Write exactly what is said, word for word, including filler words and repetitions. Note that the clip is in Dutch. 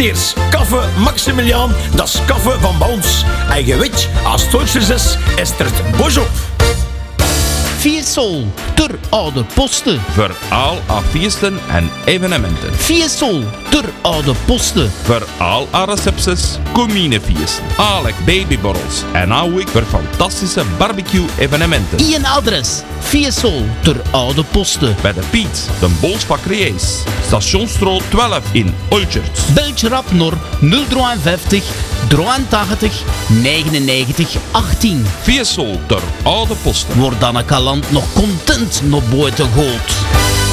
Meneers, kaffe Maximiliaan, dat is kaffe van bij ons. En je weet, als het Duitsers is, is er het boos op. Fiesol, ter oude posten. Voor al haar feesten en evenementen. Fiesol, ter oude posten. Voor al haar recepties, communefeesten, alek babyborrels en ook voor fantastische barbecue-evenementen. Ien adres, Fiesol, ter oude posten. Bij de Piet, de Bols van Creëes, Stationsstraat twaalf in Olchert. Beltje rap naar nul vijfenvijftig, drieëntachtig, negenennegentig, achttien. Fiesol ter oude posten. Wordt dan een kalant nog content naar buiten gooit.